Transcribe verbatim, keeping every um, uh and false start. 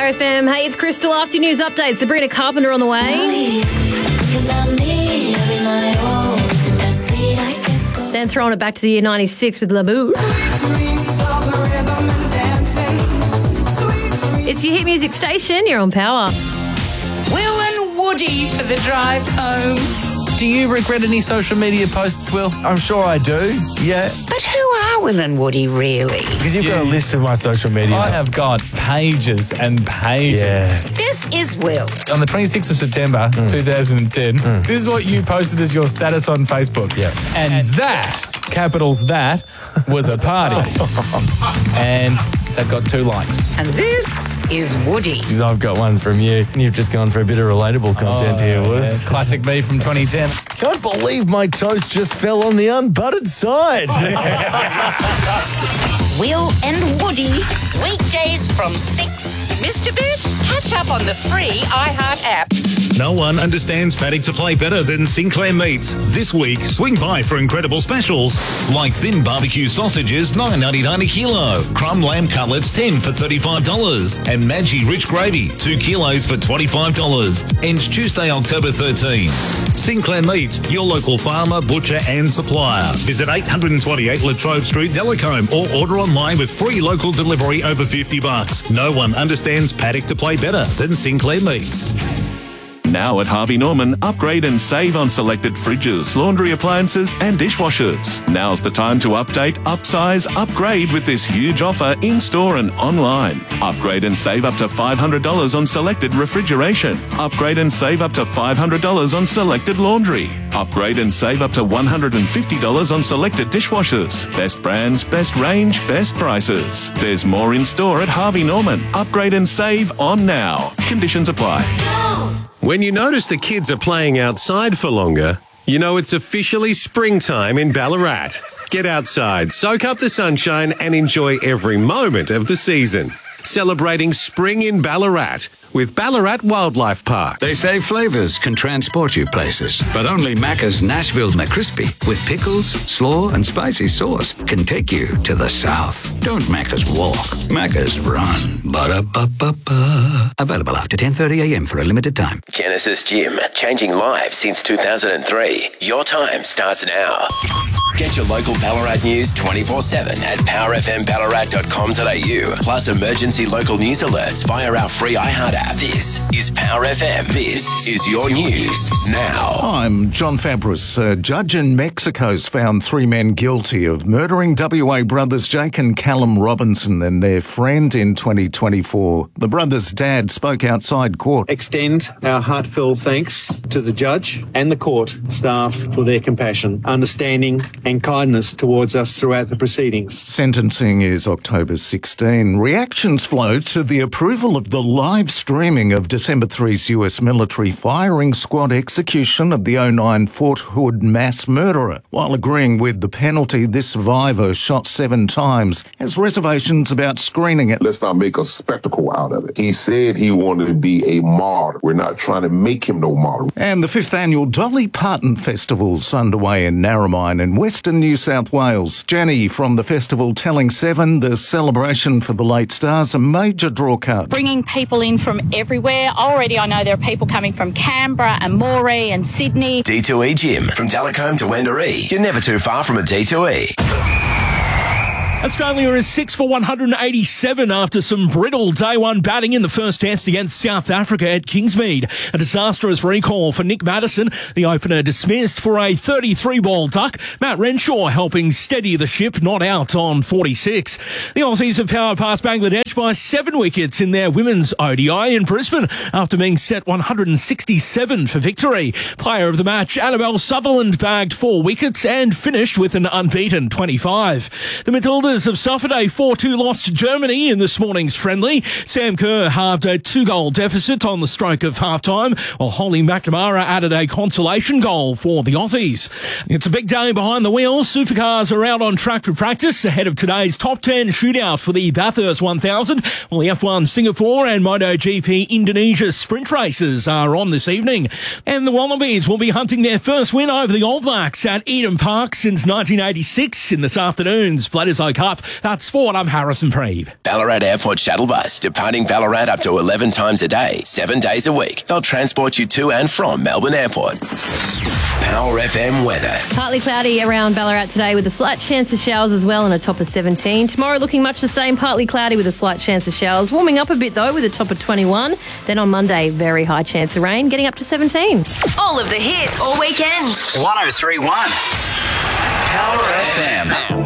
Power F M. Hey, it's Crystal. After your news update, Sabrina Carpenter on the way. Then throwing it back to the year ninety-six with La Boo. It's your hit music station. You're on Power. Will and Woody for the drive home. Do you regret any social media posts, Will? I'm sure I do, yeah. But who are Will and Woody really? Because you've Yeah. got a list of my social media. I have got pages and pages. Yeah. This is Will. On the twenty-sixth of September, two thousand ten, this is what you posted as your status on Facebook. Yeah. And that, capitals that, was a party. And that got two likes. And this is Woody. Because I've got one from you. You've just gone for a bit of relatable content here, Woods. Yeah, classic me from twenty ten. Can't believe my toast just fell on the unbuttered side. Will and Woody. Weekdays from six. Missed a bit? Catch up on the free iHeart app. No one understands paddock to play better than Sinclair Meats. This week, swing by for incredible specials like thin barbecue sausages, nine ninety-nine a kilo, crumb lamb cutlets, ten for thirty-five dollars, and Maggi rich gravy, two kilos for twenty-five dollars. Ends Tuesday, October thirteenth. Sinclair Meat, your local farmer, butcher and supplier. Visit eight twenty-eight Latrobe Street, Delacombe, or order online with free local delivery over fifty bucks. No one understands paddock to play better than Sinclair Meats. Now at Harvey Norman, upgrade and save on selected fridges, laundry appliances and dishwashers. Now's the time to update, upsize, upgrade with this huge offer in-store and online. Upgrade and save up to five hundred dollars on selected refrigeration. Upgrade and save up to five hundred dollars on selected laundry. Upgrade and save up to one hundred fifty dollars on selected dishwashers. Best brands, best range, best prices. There's more in-store at Harvey Norman. Upgrade and save on now. Conditions apply. When you notice the kids are playing outside for longer, you know it's officially springtime in Ballarat. Get outside, soak up the sunshine and enjoy every moment of the season. Celebrating spring in Ballarat with Ballarat Wildlife Park. They say flavours can transport you places, but only Macca's Nashville McCrispy with pickles, slaw and spicy sauce can take you to the south. Don't Macca's walk, Macca's run. Ba-da-ba-ba-ba. Available after ten thirty a m for a limited time. Genesis Gym, changing lives since two thousand three. Your time starts now. Get your local Ballarat news twenty-four seven at power f m ballarat dot com dot a u. Plus emergency local news alerts via our free iHeart app. This is Power F M. This is your news now. I'm John Fabris. A judge in Mexico's found three men guilty of murdering W A brothers Jake and Callum Robinson and their friend in twenty twenty-four. The brothers' dad spoke outside court. Extend our heartfelt thanks to the judge and the court staff for their compassion, understanding and kindness towards us throughout the proceedings. Sentencing is October sixteenth. Reactions flow to the approval of the live streaming of December third U S military firing squad execution of the oh nine Fort Hood mass murderer. While agreeing with the penalty, this survivor, shot seven times, has reservations about screening it. Let's not make a spectacle out of it. He said he wanted to be a martyr. We're not trying to make him no martyr. And the fifth annual Dolly Parton Festival's underway in Narromine in Western New South Wales. Jenny from the festival telling Seven the celebration for the late stars a major draw card. Bringing people in from everywhere. Already I know there are people coming from Canberra and Moree and Sydney. D two E Gym, from Delacombe to Wendouree. You're never too far from a D two E. Australia is six for one hundred eighty-seven after some brittle day one batting in the first test against South Africa at Kingsmead. A disastrous recall for Nick Maddison. The opener dismissed for a thirty-three ball duck. Matt Renshaw helping steady the ship, not out on forty-six. The Aussies have powered past Bangladesh by seven wickets in their women's O D I in Brisbane after being set one hundred sixty-seven for victory. Player of the match, Annabelle Sutherland, bagged four wickets and finished with an unbeaten twenty-five. The Matildas have suffered a four two loss to Germany in this morning's friendly. Sam Kerr halved a two-goal deficit on the stroke of half-time, while Holly McNamara added a consolation goal for the Aussies. It's a big day behind the wheels. Supercars are out on track for practice ahead of today's top ten shootout for the Bathurst one thousand, while the F one Singapore and MotoGP Indonesia sprint races are on this evening. And the Wallabies will be hunting their first win over the All Blacks at Eden Park since nineteen eighty-six in this afternoon's Blatters O'Connor Cup. That's sport. I'm Harrison Preeve. Ballarat Airport Shuttle Bus, departing Ballarat up to eleven times a day, seven days a week. They'll transport you to and from Melbourne Airport. Power F M weather. Partly cloudy around Ballarat today with a slight chance of showers as well and a top of seventeen. Tomorrow looking much the same, partly cloudy with a slight chance of showers. Warming up a bit though with a top of twenty-one. Then on Monday, very high chance of rain, getting up to seventeen. All of the hits all weekend. one oh three point one Power F M.